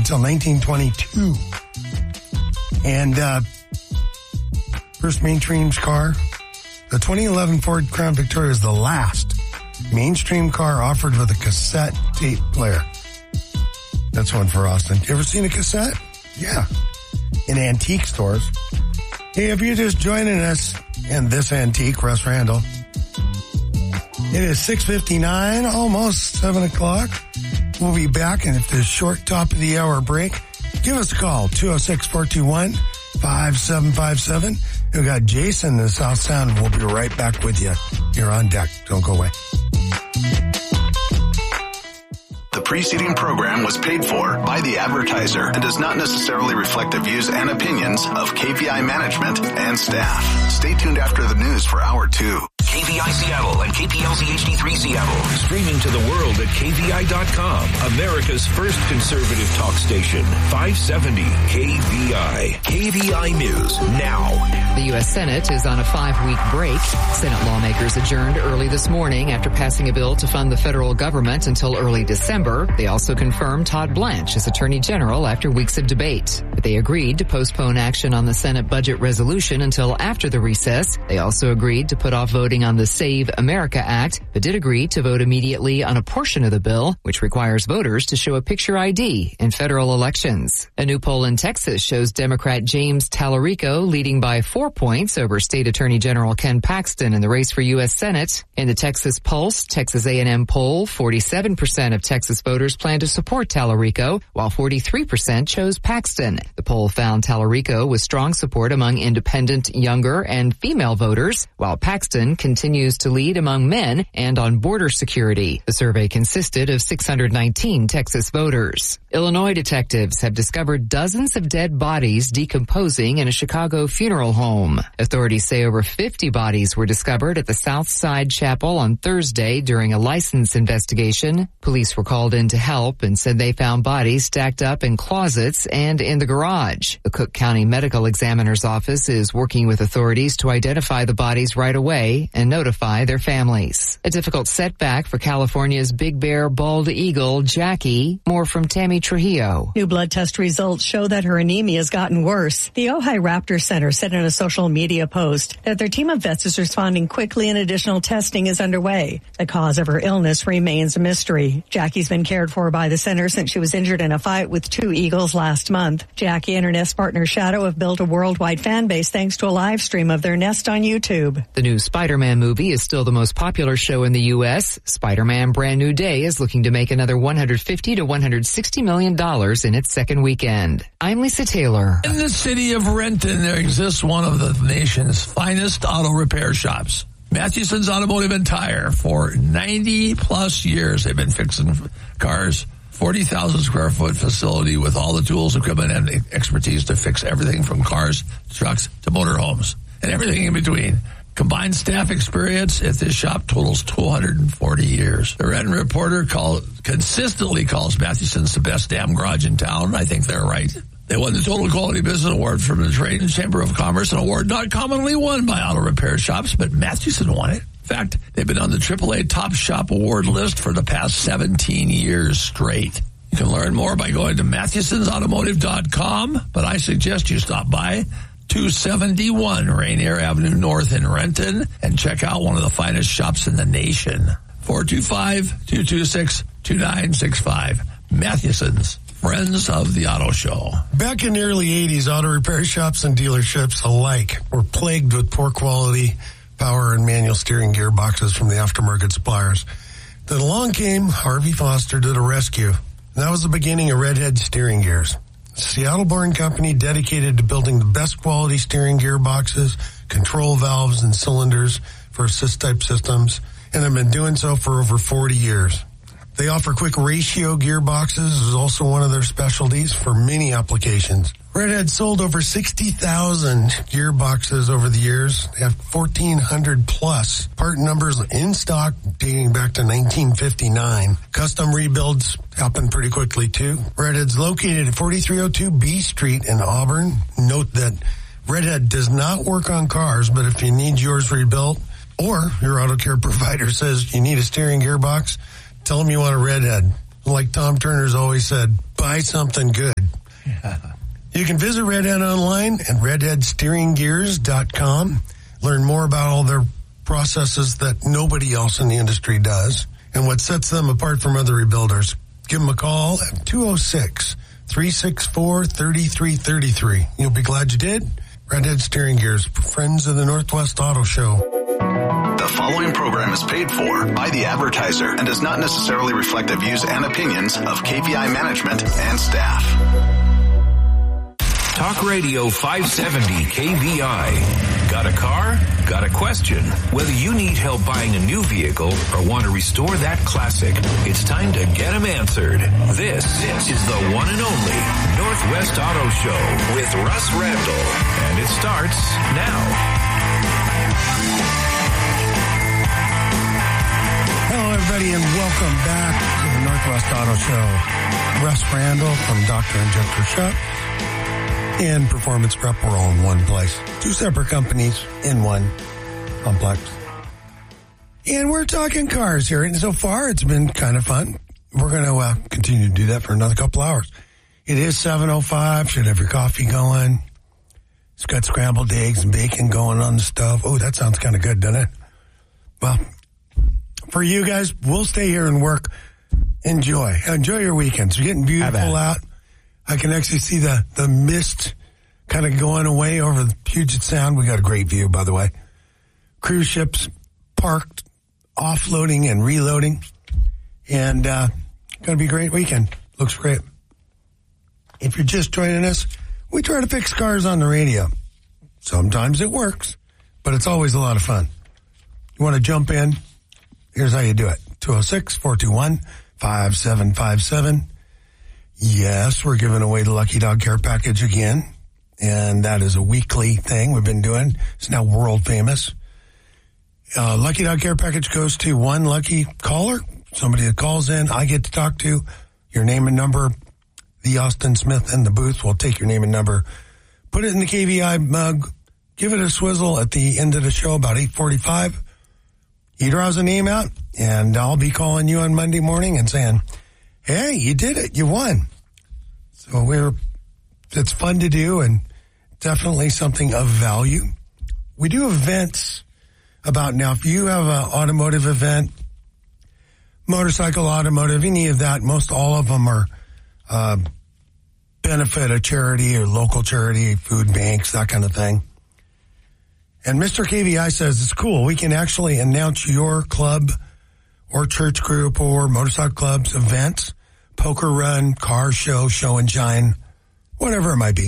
until 1922. And first mainstream car, the 2011 Ford Crown Victoria is the last mainstream car offered with a cassette tape player. That's one for Austin. You ever seen a cassette? Yeah. In antique stores. Hey, if you're just joining us in this antique, Russ Randall, it is 6:59, almost 7 o'clock. We'll be back, and if there's a short top of the hour break, give us a call, 206-421-5757. We've got Jason in the South Sound, and we'll be right back with you. You're on deck. Don't go away. The preceding program was paid for by the advertiser and does not necessarily reflect the views and opinions of KVI management and staff. Stay tuned after the news for Hour 2. KVI Seattle and KPLZ HD3 Seattle. Streaming to the world at KVI.com. America's first conservative talk station. 570 KVI. KVI News now. The U.S. Senate is on a 5-week break. Senate lawmakers adjourned early this morning after passing a bill to fund the federal government until early December. They also confirmed Todd Blanche as Attorney General after weeks of debate. But they agreed to postpone action on the Senate budget resolution until after the recess. They also agreed to put off voting on the Save America Act, but did agree to vote immediately on a portion of the bill, which requires voters to show a picture ID in federal elections. A new poll in Texas shows Democrat James Tallarico leading by 4 points over State Attorney General Ken Paxton in the race for U.S. Senate. In the Texas Pulse, Texas A&M poll, 47% of Texas voters plan to support Tallarico, while 43% chose Paxton. The poll found Tallarico with strong support among independent, younger, and female voters, while Paxton continues to lead among men and on border security. The survey consisted of 619 Texas voters. Illinois detectives have discovered dozens of dead bodies decomposing in a Chicago funeral home. Authorities say over 50 bodies were discovered at the South Side Chapel on Thursday during a license investigation. Police were called in to help and said they found bodies stacked up in closets and in the garage. The Cook County Medical Examiner's Office is working with authorities to identify the bodies right away and notify their families. A difficult setback for California's Big Bear bald eagle, Jackie. More from Tammy Trujillo. New blood test results show that her anemia has gotten worse. The Ojai Raptor Center said in a social media post that their team of vets is responding quickly and additional testing is underway. The cause of her illness remains a mystery. Jackie's been cared for by the center since she was injured in a fight with 2 eagles last month. Jackie and her nest partner Shadow have built a worldwide fan base thanks to a live stream of their nest on YouTube. The new Spider-Man movie is still the most popular show in the U.S. Spider-Man Brand New Day is looking to make another $150 to $160 million in its second weekend. I'm Lisa Taylor. In the city of Renton, there exists one of the nation's finest auto repair shops. Mathewson's Automotive and Tire. For 90 plus years, they've been fixing cars. 40,000 square foot facility with all the tools, equipment, and expertise to fix everything from cars, trucks, to motorhomes, and everything in between. Combined staff experience at this shop totals 240 years. The Renton Reporter consistently calls Mathewson's the best damn garage in town. I think they're right. They won the Total Quality Business Award from the Trade and Chamber of Commerce, an award not commonly won by auto repair shops, but Mathewson won it. In fact, they've been on the AAA Top Shop Award list for the past 17 years straight. You can learn more by going to MathewsonsAutomotive.com, but I suggest you stop by 271 Rainier Avenue North in Renton and check out one of the finest shops in the nation. 425-226-2965. Mathewson's, friends of the auto show. Back in the early 80s, auto repair shops and dealerships alike were plagued with poor quality power and manual steering gearboxes from the aftermarket suppliers. Then along came Harvey Foster to the rescue. And that was the beginning of Redhead Steering Gears. A Seattle-born company dedicated to building the best quality steering gearboxes, control valves, and cylinders for assist-type systems, and have been doing so for over 40 years. They offer quick ratio gearboxes is also one of their specialties for many applications. Redhead sold over 60,000 gearboxes over the years. They have 1,400 plus part numbers in stock dating back to 1959. Custom rebuilds happen pretty quickly too. Redhead's located at 4302 B Street in Auburn. Note that Redhead does not work on cars, but if you need yours rebuilt or your auto care provider says you need a steering gearbox, tell them you want a Redhead. Like Tom Turner's always said, buy something good. You can visit Redhead online at redheadsteeringgears.com. Learn more about all their processes that nobody else in the industry does and what sets them apart from other rebuilders. Give them a call at 206-364-3333. You'll be glad you did. Redhead Steering Gears, friends of the Northwest Auto Show. The following program is paid for by the advertiser and does not necessarily reflect the views and opinions of KVI management and staff. Talk Radio 570 KVI. Got a car? Got a question? Whether you need help buying a new vehicle or want to restore that classic, it's time to get them answered. This is the one and only Northwest Auto Show with Russ Randall. And it starts now. Hello, everybody, and welcome back to the Northwest Auto Show. Russ Randall from Dr. Injector Shop and Performance Prep. We're all in one place. Two separate companies in one complex. And we're talking cars here. And so far, it's been kind of fun. We're going to continue to do that for another couple hours. It is 7:05. Should have your coffee going. It's got scrambled eggs and bacon going on the stove. Oh, that sounds kind of good, doesn't it? Well, for you guys, we'll stay here and work. Enjoy your weekends. It's getting beautiful out. I can actually see the mist kind of going away over the Puget Sound. We got a great view, by the way. Cruise ships parked, offloading and reloading. And going to be a great weekend. Looks great. If you're just joining us, we try to fix cars on the radio. Sometimes it works, but it's always a lot of fun. You want to jump in? Here's how you do it. 206-421-5757. Yes, we're giving away the Lucky Dog Care Package again. And that is a weekly thing we've been doing. It's now world famous. Lucky Dog Care Package goes to one lucky caller, somebody that calls in. I get to talk to your name and number. The Austin Smith in the booth will take your name and number, put it in the KVI mug, give it a swizzle at the end of the show about 8:45. He draws a name out, and I'll be calling you on Monday morning and saying, hey, you did it. You won. So it's fun to do and definitely something of value. We do events now. If you have an automotive event, motorcycle, automotive, any of that, most all of them are benefit a charity or local charity, food banks, that kind of thing. And Mr. KVI says it's cool. We can actually announce your club or church group or motorcycle club's events, poker run, car show, show and shine, whatever it might be.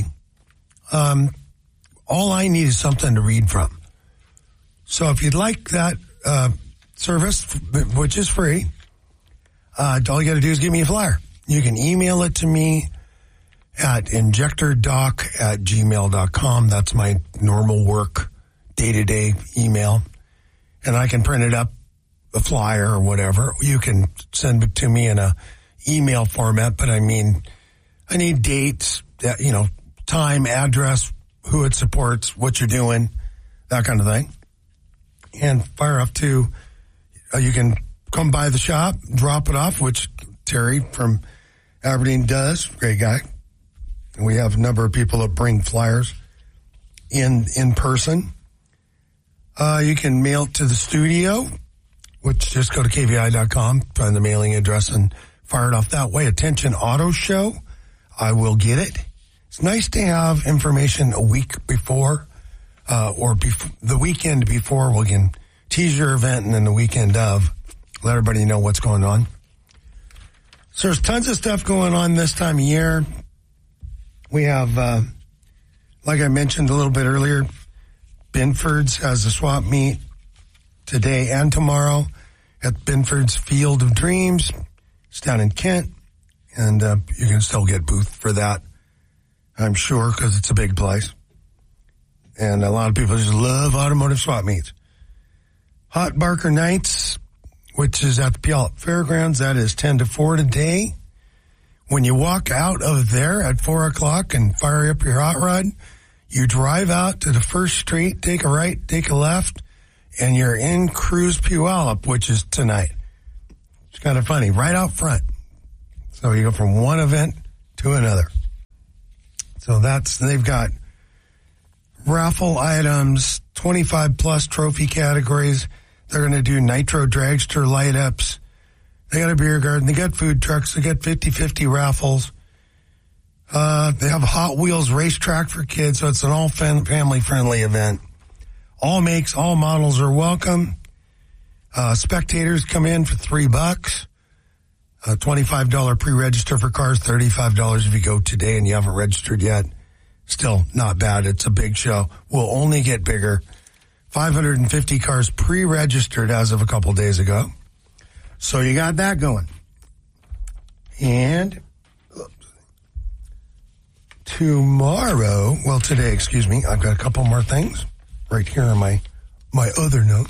All I need is something to read from. So if you'd like that service, which is free, all you got to do is give me a flyer. You can email it to me at injectordoc@gmail.com. That's my normal work day-to-day email. And I can print it up, a flyer or whatever. You can send it to me in a email format, but I need dates, time, address, who it supports, what you're doing, that kind of thing. And fire up to, you can come by the shop, drop it off, which Terry from Aberdeen does. Great guy. And we have a number of people that bring flyers in person. You can mail it to the studio, which just go to kvi.com, find the mailing address and fire it off that way. Attention Auto Show. I will get it. It's nice to have information a week before, the weekend before. We can tease your event and then the weekend of, let everybody know what's going on. So there's tons of stuff going on this time of year. We have, like I mentioned a little bit earlier, Binford's has a swap meet today and tomorrow at Binford's Field of Dreams. It's down in Kent, and you can still get booth for that, I'm sure, because it's a big place. And a lot of people just love automotive swap meets. Hot Barker Nights, which is at the Puyallup Fairgrounds, that is 10 to 4 today. When you walk out of there at 4 o'clock and fire up your hot rod, you drive out to the first street, take a right, take a left, and you're in Cruise Puyallup, which is tonight. It's kind of funny, right out front. So you go from one event to another. So they've got raffle items, 25 plus trophy categories. They're going to do Nitro Dragster light ups. They got a beer garden. They got food trucks. They got 50-50 raffles. They have a Hot Wheels racetrack for kids, so it's an all family friendly event. All makes, all models are welcome. Spectators come in for $3. $25 pre-register for cars, $35 if you go today and you haven't registered yet. Still not bad. It's a big show. Will only get bigger. 550 cars pre-registered as of a couple days ago. So you got that going. And tomorrow, well, today, excuse me, I've got a couple more things right here on my other note.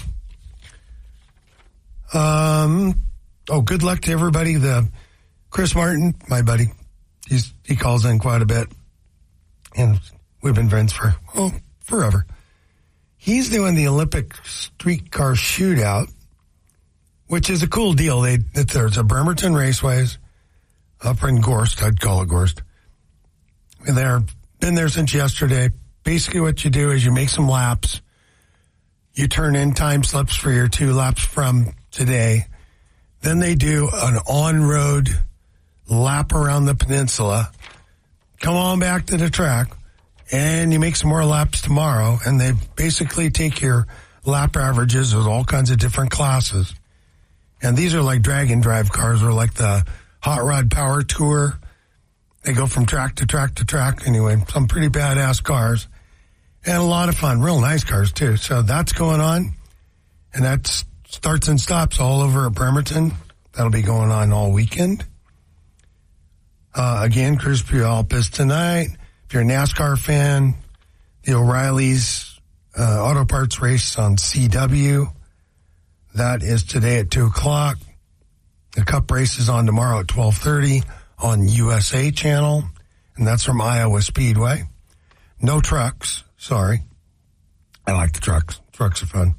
Good luck to everybody. Chris Martin, my buddy, he calls in quite a bit, and we've been friends for forever. He's doing the Olympic streetcar shootout, which is a cool deal. There's a Bremerton Raceways up in Gorst. I'd call it Gorst. They've been there since yesterday. Basically what you do is you make some laps. You turn in time slips for your 2 laps from today. Then they do an on-road lap around the peninsula. Come on back to the track, and you make some more laps tomorrow. And they basically take your lap averages with all kinds of different classes. And these are like drag and drive cars, or like the Hot Rod Power Tour. They go from track to track to track. Anyway, some pretty badass cars. And a lot of fun. Real nice cars, too. So that's going on. And that starts and stops all over at Bremerton. That'll be going on all weekend. Again, Cruz Puyalpis tonight. If you're a NASCAR fan, the O'Reilly's Auto Parts race on CW. That is today at 2 o'clock. The Cup race is on tomorrow at 12:30 on USA Channel. And that's from Iowa Speedway. No trucks. Sorry. I like the trucks. Trucks are fun.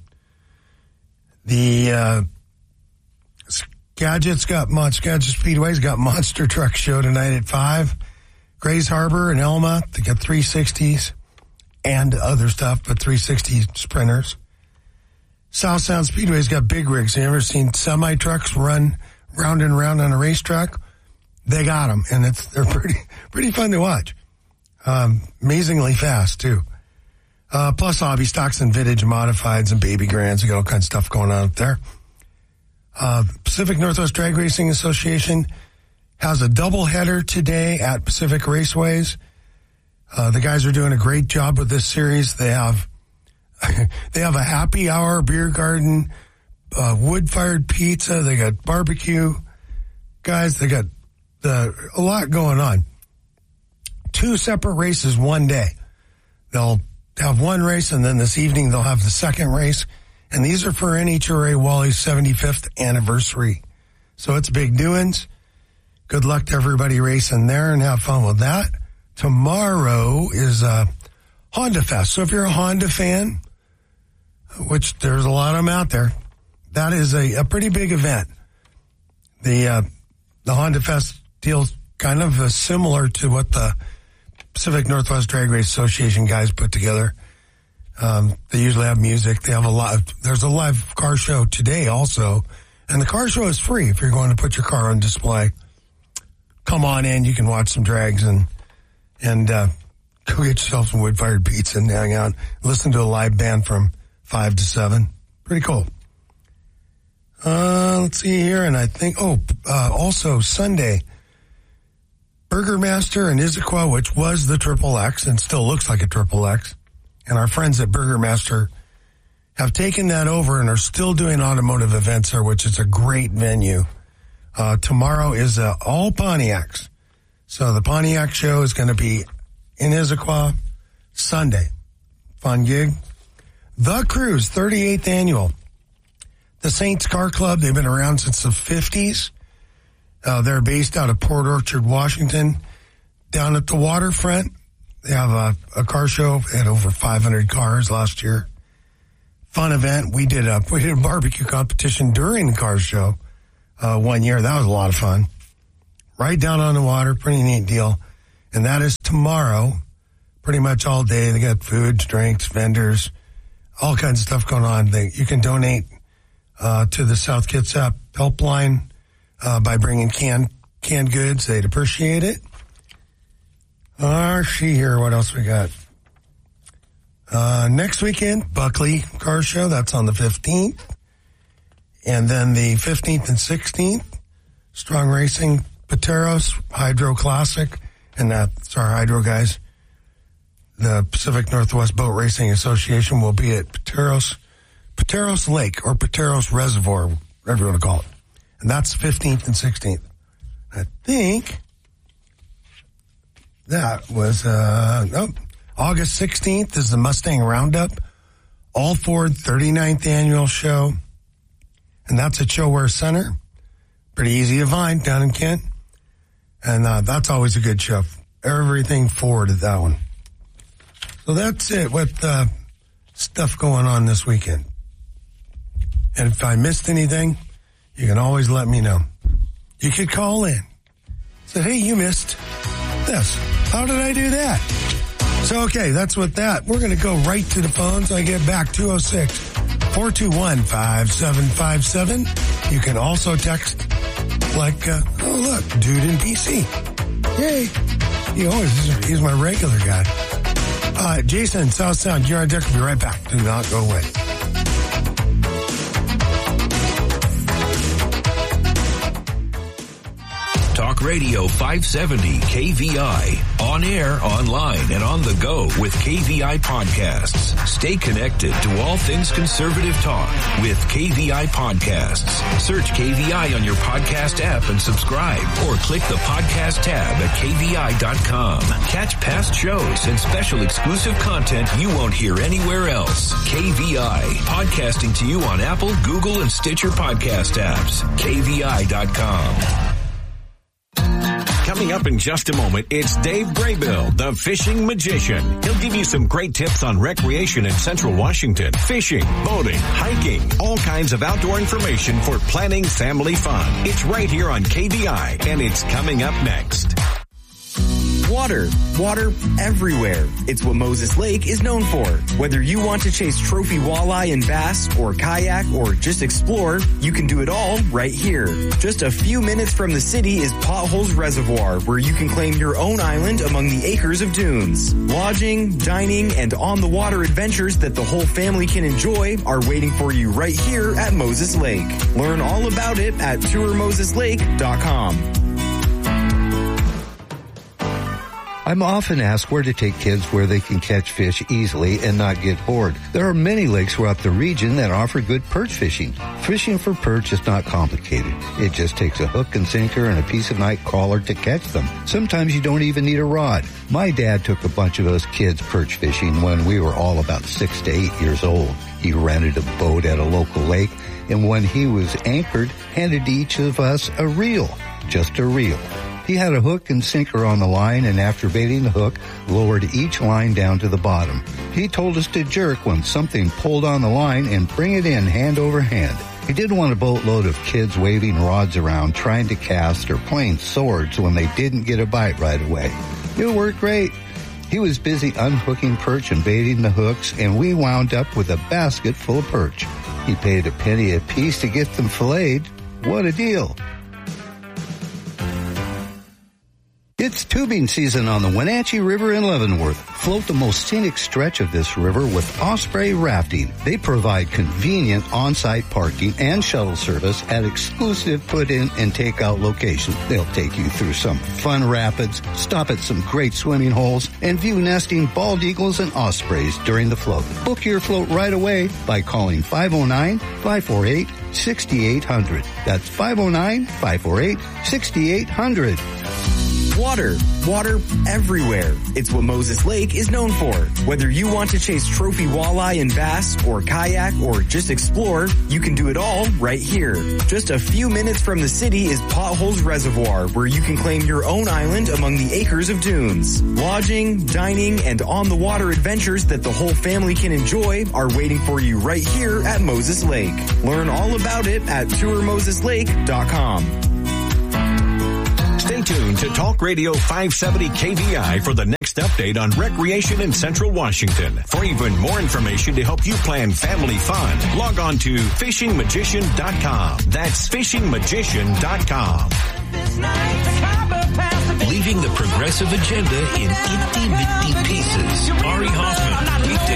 The Skagit Speedway's got Monster Truck Show tonight at 5. Grays Harbor and Elma, they got 360s and other stuff, but 360 sprinters. South Sound Speedway's got big rigs. You ever seen semi-trucks run round and round on a racetrack? They got them, and they're pretty fun to watch. Amazingly fast, too. Plus hobby stocks and vintage modifieds and baby grands. We got all kinds of stuff going on up there. Pacific Northwest Drag Racing Association has a doubleheader today at Pacific Raceways. The guys are doing a great job with this series. They have a happy hour, beer garden, wood-fired pizza. They got barbecue. Guys, they got a lot going on. 2 separate races one day. They'll have one race, and then this evening they'll have the second race. And these are for NHRA Wally's 75th anniversary. So it's big doings. Good luck to everybody racing there, and have fun with that. Tomorrow is Honda Fest. So if you're a Honda fan, which there's a lot of them out there, that is a pretty big event. The Honda Fest deal's kind of similar to what the Pacific Northwest Drag Race Association guys put together. They usually have music. They have there's a live car show today also. And the car show is free if you're going to put your car on display. Come on in. You can watch some drags and go get yourself some wood-fired pizza and hang out. Listen to a live band from 5 to 7. Pretty cool. Let's see here. And I think, also Sunday, Burgermaster and Issaquah, which was the Triple X and still looks like a Triple X. And our friends at Burgermaster have taken that over and are still doing automotive events there, which is a great venue. Tomorrow is all Pontiacs. So the Pontiac show is going to be in Issaquah Sunday. Fun gig. The Cruise, 38th annual. The Saints Car Club, they've been around since the 50s. They're based out of Port Orchard, Washington. Down at the waterfront, they have a car show. They had over 500 cars last year. Fun event. We did a barbecue competition during the car show one year. That was a lot of fun. Right down on the water. Pretty neat deal. And that is tomorrow pretty much all day. They got food, drinks, vendors, all kinds of stuff going on. You can donate to the South Kitsap helpline by bringing canned goods. They'd appreciate it. Here, what else we got? Next weekend, Buckley Car Show. That's on the 15th. And then the 15th and 16th, Strong Racing, Pateros, Hydro Classic. And that's our hydro guys. The Pacific Northwest Boat Racing Association will be at Pateros Lake or Pateros Reservoir, whatever you want to call it. And that's 15th and 16th. I think that was, August 16th is the Mustang Roundup, All Ford 39th Annual Show. And that's at Showware Center. Pretty easy to find down in Kent. And that's always a good show. Everything Ford at that one. So that's it with stuff going on this weekend. And if I missed anything, you can always let me know. You could call in. Say, hey, you missed this. How did I do that? So, okay, that's with that. We're going to go right to the phones. I get back 206-421-5757. You can also text like, look, dude in PC. Yay. He's my regular guy. Jason, South Sound, you're on deck. We'll be right back. Do not go away. Talk Radio 570 KVI. On air, online, and on the go with KVI podcasts. Stay connected to all things conservative talk with KVI podcasts. Search KVI on your podcast app and subscribe, or click the podcast tab at KVI.com. Catch past shows and special exclusive content you won't hear anywhere else. KVI, podcasting to you on Apple, Google, and Stitcher podcast apps. KVI.com. Coming up in just a moment, it's Dave Graybill, the fishing magician. He'll give you some great tips on recreation in Central Washington. Fishing, boating, hiking, all kinds of outdoor information for planning family fun. It's right here on KVI, and it's coming up next. Water everywhere. It's what Moses Lake is known for. Whether you want to chase trophy walleye and bass, or kayak, or just explore, you can do it all right here. Just a few minutes from the city is Potholes Reservoir, where you can claim your own island among the acres of dunes. Lodging, dining, and on-the-water adventures that the whole family can enjoy are waiting for you right here at Moses Lake. Learn all about it at tourmoseslake.com. I'm often asked where to take kids where they can catch fish easily and not get bored. There are many lakes throughout the region that offer good perch fishing. Fishing for perch is not complicated. It just takes a hook and sinker and a piece of night crawler to catch them. Sometimes you don't even need a rod. My dad took a bunch of us kids perch fishing when we were all about 6 to 8 years old. He rented a boat at a local lake, and when he was anchored, handed each of us a reel. Just a reel. He had a hook and sinker on the line, and after baiting the hook, lowered each line down to the bottom. He told us to jerk when something pulled on the line and bring it in hand over hand. He didn't want a boatload of kids waving rods around, trying to cast, or playing swords when they didn't get a bite right away. It worked great. He was busy unhooking perch and baiting the hooks, and we wound up with a basket full of perch. He paid a penny a piece to get them filleted. What a deal. It's tubing season on the Wenatchee River in Leavenworth. Float the most scenic stretch of this river with Osprey Rafting. They provide convenient on-site parking and shuttle service at exclusive put-in and take-out locations. They'll take you through some fun rapids, stop at some great swimming holes, and view nesting bald eagles and ospreys during the float. Book your float right away by calling 509-548-6800. That's 509-548-6800. Water everywhere. It's what Moses Lake is known for. Whether you want to chase trophy walleye and bass, or kayak, or just explore, you can do it all right here. Just a few minutes from the city is Potholes Reservoir, where you can claim your own island among the acres of dunes. Lodging, dining, and on-the-water adventures that the whole family can enjoy are waiting for you right here at Moses Lake. Learn all about it at tourmoseslake.com. Stay tuned to Talk Radio 570 KVI for the next latest update on recreation in Central Washington. For even more information to help you plan family fun, log on to fishingmagician.com. That's fishingmagician.com. Leaving the progressive agenda in itty-bitty pieces. Ari Hoffman, weekday